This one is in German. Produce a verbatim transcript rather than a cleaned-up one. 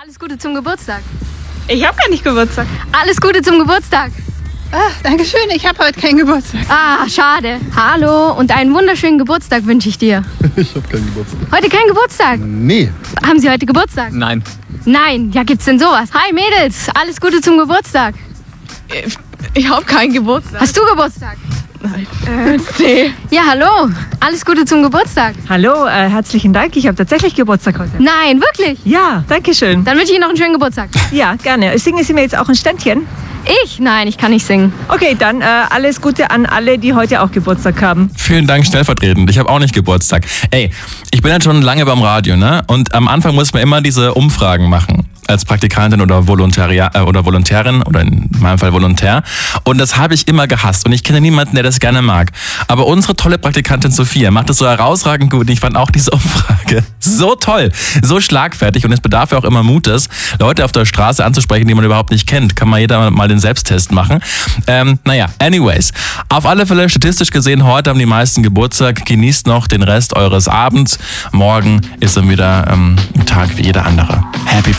Alles Gute zum Geburtstag. Ich habe gar nicht Geburtstag. Alles Gute zum Geburtstag. Ah, danke schön, ich habe heute keinen Geburtstag. Ah, schade. Hallo und einen wunderschönen Geburtstag wünsche ich dir. Ich habe keinen Geburtstag. Heute kein Geburtstag? Nee. Haben Sie heute Geburtstag? Nein. Nein, ja, gibt's denn sowas? Hi Mädels, alles Gute zum Geburtstag. Ich, ich habe keinen Geburtstag. Hast du Geburtstag? Nein. Äh, nee. Ja, hallo. Alles Gute zum Geburtstag. Hallo, äh, herzlichen Dank. Ich habe tatsächlich Geburtstag heute. Nein, wirklich? Ja, danke schön. Dann wünsche ich Ihnen noch einen schönen Geburtstag. Ja, gerne. Singen Sie mir jetzt auch ein Ständchen? Ich? Nein, ich kann nicht singen. Okay, dann äh, alles Gute an alle, die heute auch Geburtstag haben. Vielen Dank stellvertretend. Ich habe auch nicht Geburtstag. Ey, ich bin jetzt schon lange beim Radio, ne? Und am Anfang muss man immer diese Umfragen machen. Als Praktikantin oder Volontäria, äh, oder Volontärin oder in meinem Fall Volontär. Und das habe ich immer gehasst. Und ich kenne niemanden, der das gerne mag. Aber unsere tolle Praktikantin Sophia macht es so herausragend gut. Und ich fand auch diese Umfrage so toll, so schlagfertig. Und es bedarf ja auch immer Mutes, Leute auf der Straße anzusprechen, die man überhaupt nicht kennt. Kann mal jeder mal den Selbsttest machen. Ähm, naja, anyways. Auf alle Fälle statistisch gesehen, heute haben die meisten Geburtstag. Genießt noch den Rest eures Abends. Morgen ist dann wieder ähm, ein Tag wie jeder andere. Happy Birthday.